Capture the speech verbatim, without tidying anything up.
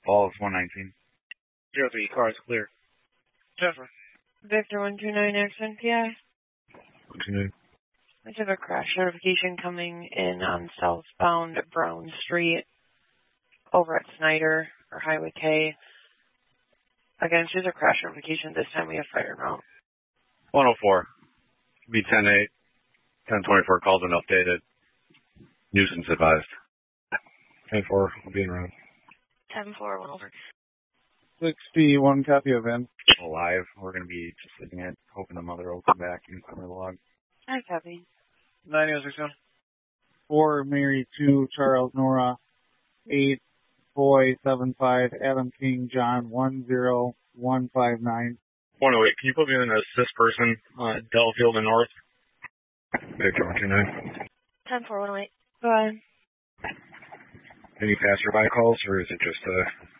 Falls, one nineteen. Zero three, car is clear. Jennifer. Victor one two nine X N P I. one two nine. I have a crash notification coming in on southbound Brown Street over at Snyder or Highway K. Again, it's just a crash notification. This time we have fire route. one oh four. B ten eight. ten twenty-four called and updated. Nuisance advised. ten four, will be in route. ten four, one over. sixty-one, copy of N. Alive. We're going to be just sitting at, hoping the mother will come back and cover the log. I copy. nine oh six one. four, Mary two, Charles, Nora. eight, Boy, seven five, Adam King, John, one zero one five nine. one oh eight, can you put me in an assist person, uh, Delafield and North? Victor one two nine. ten four, one oh eight. Go ahead. Any passerby calls, or is it just a